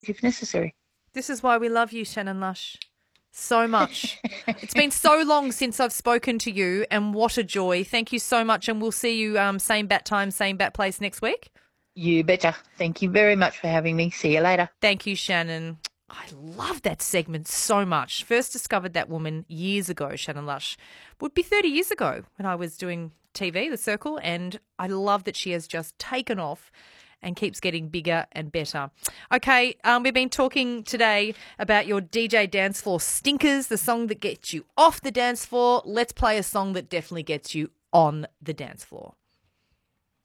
if necessary. This is why we love you, Shannon Lush, so much. It's been so long since I've spoken to you, and what a joy. Thank you so much, and we'll see you same bat time, same bat place next week. You betcha. Thank you very much for having me. See you later. Thank you, Shannon. I love that segment so much. First discovered that woman years ago, Shannon Lush. Would be 30 years ago when I was doing TV, The Circle, and I love that she has just taken off and keeps getting bigger and better. Okay, we've been talking today about your DJ dance floor stinkers, the song that gets you off the dance floor. Let's play a song that definitely gets you on the dance floor.